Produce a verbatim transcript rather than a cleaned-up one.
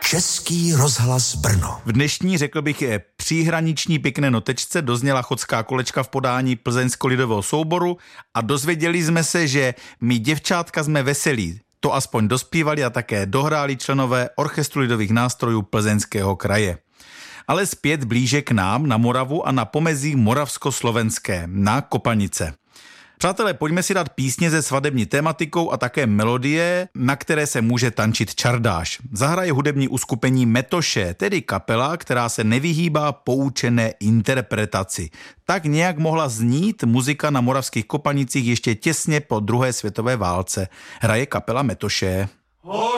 Český rozhlas Brno. V dnešní, řekl bych, je příhraniční pěkné notečce dozněla chodská kolečka v podání plzeňsko-lidového souboru a dozvěděli jsme se, že my děvčátka jsme veselí. To aspoň dospívali a také dohráli členové Orchestru lidových nástrojů Plzeňského kraje. Ale zpět blíže k nám na Moravu a na pomezí moravsko-slovenské, na Kopanice. Přátelé, pojďme si dát písně se svadební tematikou a také melodie, na které se může tančit čardáš. Zahraje hudební uskupení Metoše, tedy kapela, která se nevyhýbá poučené interpretaci. Tak nějak mohla znít muzika na moravských Kopanicích ještě těsně po druhé světové válce. Hraje kapela Metoše.